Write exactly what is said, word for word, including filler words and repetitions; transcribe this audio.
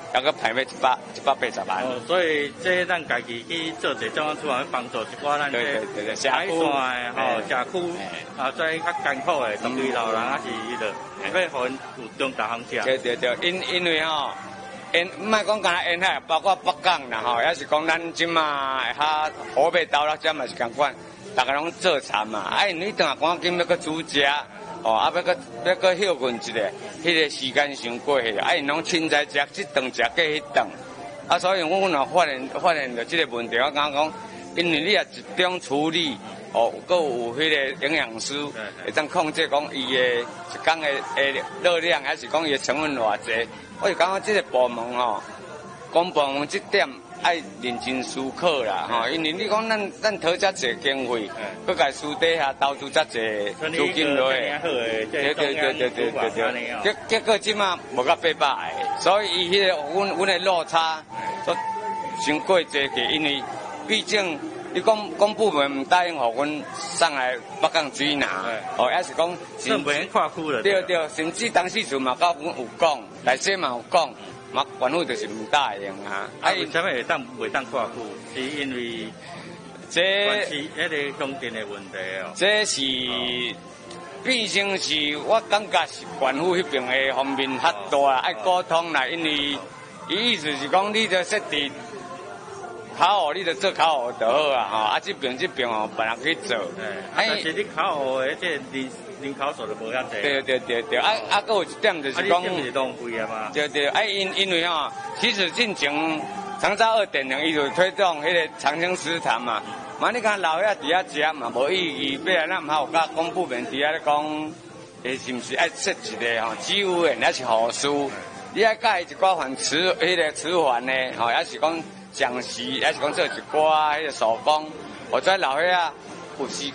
还个排要一百一百八十万。 哦，所以这咱家己去做者怎样出来帮助一寡咱这海线的吼社区啊，在较艰苦的当地老人还是迄个，要互因有中大行食。 对对对，因因为吼。沿唔系讲干那沿海，包括北港啦吼，也是讲咱即马哈河北岛啦，这嘛是共款，大家拢做田嘛。哎，你等下赶紧要个煮食，哦，啊要个要个休困一下，迄个时间伤过去了。哎，拢凊彩食，即顿食过迄顿。啊，所以我若发现发现到即个问题，我感觉讲，因为你也集中处理，哦，佮有迄个营养师会当控制讲伊的一工的诶热量，还是讲伊的成分偌济。我就感觉这个部门吼，公部门这点爱认真思考啦吼，因为你讲咱咱讨遮济经费，佮家私底下投资遮济资金落去，对对对对对对对，结结果即马无到八百个，所以伊迄个阮阮的落差，所伤过济个，因为毕竟。你讲公部门唔答应，互阮送来北港水拿，哦，也是讲， 政府跨区了。 对对，甚至当时阵嘛，甲阮有讲，内底嘛有讲，嘛县府就是唔答应啊。 啊，为什么会当袂当跨区？是因为这关系迄个供电的问题哦。 这是，毕竟是我感觉是县府迄边的方面较大，爱沟通啦，因为伊意思是讲，你着设定。考核你就做考核就好啊，吼！啊，这边这边哦，别人去做。 哎，但是你考核的这人人口数就无遐济。 对对对对，啊啊，还有一点就是讲， 啊，你是浪费啊嘛。 对对，啊，因因为吼，其实进前长沙二点零，伊就推动迄个长青食堂嘛。嘛，你看老遐伫遐食嘛无意义，要来咱还有甲公部门伫遐咧讲，诶，是毋是爱设一个吼，机务员还是护士？你爱教伊一寡饭吃，迄个吃饭呢，吼，也是讲。讲时，还是讲做一寡迄个手工，或者老岁仔有时